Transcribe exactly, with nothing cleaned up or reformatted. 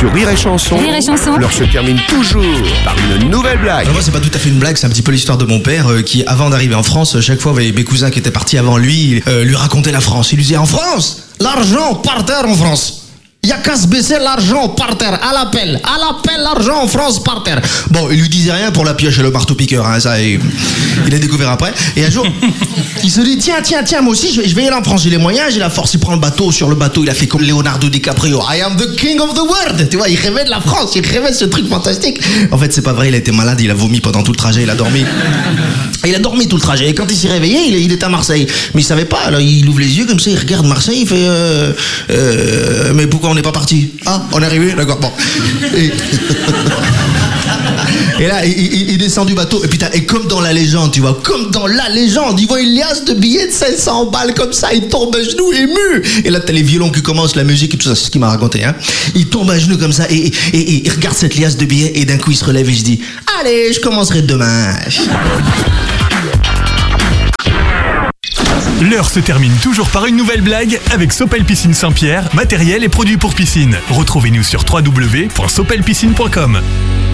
Sur Rire et Chanson, Rire et Chanson. l'heure se termine toujours par une nouvelle blague. Alors moi, c'est pas tout à fait une blague, c'est un petit peu l'histoire de mon père euh, qui, avant d'arriver en France, chaque fois, mes cousins qui étaient partis avant lui, euh, lui racontaient la France. Il lui disait, en France, l'argent par terre en France. Il y a qu'à se baisser l'argent par terre, à l'appel, à l'appel l'argent en France par terre. Bon, il lui disait rien pour la pioche et le marteau-piqueur, hein, ça, il, il a découvert après. Et un jour, il se dit, tiens, tiens, tiens, moi aussi, je vais, je vais y aller en France, j'ai les moyens, j'ai la force, il prend le bateau, sur le bateau, il a fait comme Leonardo DiCaprio, I am the king of the world, tu vois, il rêvait de la France, il rêvait de ce truc fantastique. En fait, c'est pas vrai, il a été malade, il a vomi pendant tout le trajet, il a dormi. Et il a dormi tout le trajet, et quand il s'est réveillé, il, il était à Marseille. Mais il savait pas, alors il ouvre les yeux comme ça, il regarde Marseille, il fait, euh, euh, mais pourquoi on n'est pas parti? Ah, on est arrivé, d'accord, bon. Et, et là, il, il, il descend du bateau, et putain, et comme dans la légende, tu vois, comme dans la légende, il voit une liasse de billets de cinq cents balles comme ça, il tombe à genoux, ému. Et là, t'as les violons qui commencent, la musique et tout ça, c'est ce qu'il m'a raconté, hein. Il tombe à genoux comme ça, et, et, et il regarde cette liasse de billets, et d'un coup, il se relève et je dis, allez, je commencerai demain. L'heure se termine toujours par une nouvelle blague avec Sopel Piscine Saint-Pierre, matériel et produits pour piscine. Retrouvez-nous sur w w w point sopel piscine point com.